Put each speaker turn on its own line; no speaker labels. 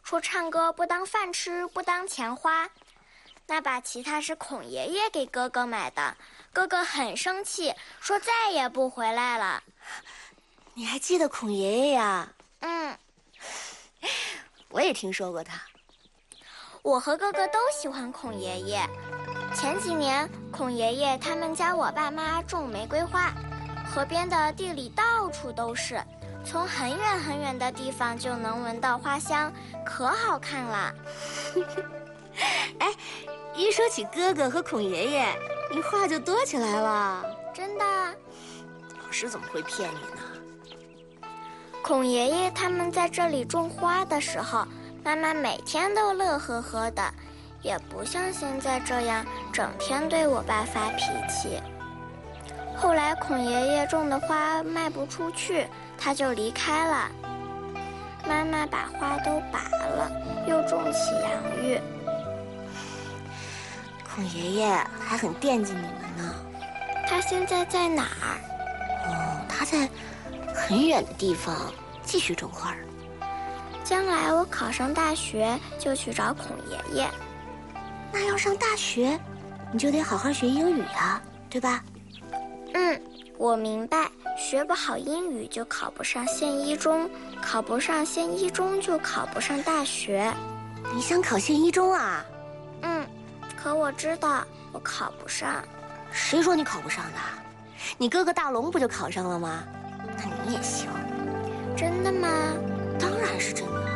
说唱歌不当饭吃，不当钱花。那把吉他是孔爷爷给哥哥买的，哥哥很生气，说再也不回来了。
你还记得孔爷爷呀？
嗯，
我也听说过他。
我和哥哥都喜欢孔爷爷。前几年，孔爷爷他们家我爸妈种玫瑰花，河边的地里到处都是，从很远很远的地方就能闻到花香，可好看了。
哎，一说起哥哥和孔爷爷，你话就多起来了。
真的？
老师怎么会骗你呢？
孔爷爷他们在这里种花的时候，妈妈每天都乐呵呵的，也不像现在这样整天对我爸发脾气。后来孔爷爷种的花卖不出去，他就离开了。妈妈把花都拔了，又种起洋芋。
孔爷爷还很惦记你们呢。
他现在在哪儿？
哦，他在很远的地方继续种花。
将来我考上大学就去找孔爷爷。
那要上大学，你就得好好学英语啊，对吧？
我明白，学不好英语就考不上县一中，考不上县一中就考不上大学。
你想考县一中啊？
可我知道我考不上。
谁说你考不上的？你哥哥大龙不就考上了吗？那你也行。
真的吗？
当然是真的。